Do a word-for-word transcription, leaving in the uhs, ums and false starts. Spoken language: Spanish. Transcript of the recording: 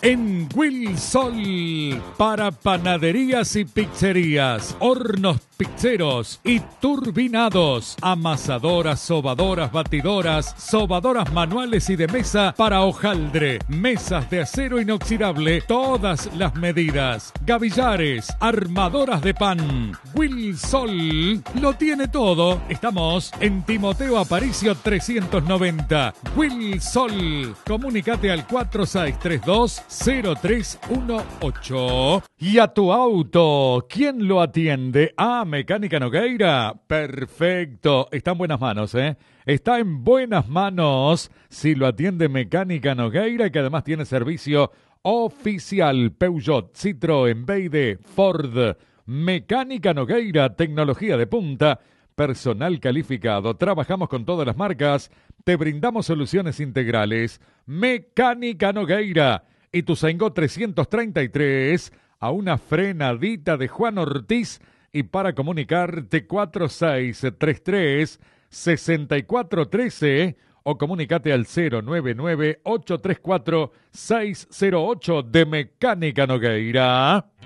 en Wilsol para panaderías y pizzerías, hornos pizzeros y turbinados, amasadoras, sobadoras, batidoras, sobadoras manuales y de mesa para hojaldre, mesas de acero inoxidable, todas las medidas, gavillares, armadoras de pan. Wilsol lo tiene todo. Estamos en Timoteo Aparicio trescientos noventa. Wilsol. Comunicate al cuatro seis tres dos cero tres uno ocho. Y a tu auto, ¿quién lo atiende? Ah, Mecánica Nogueira. Perfecto. Está en buenas manos, ¿eh? Está en buenas manos si lo atiende Mecánica Nogueira, que además tiene servicio oficial. Peugeot, Citroën, B Y D, Ford. Mecánica Nogueira, tecnología de punta, personal calificado. Trabajamos con todas las marcas. Te brindamos soluciones integrales. Mecánica Nogueira. Ituzaingó trescientos treinta y tres, a una frenadita de Juan Ortiz. Y para comunicarte, cuatro seis tres tres, seis cuatro uno tres o comunicate al cero nueve nueve, ocho tres cuatro, seis cero ocho de Mecánica Nogueira.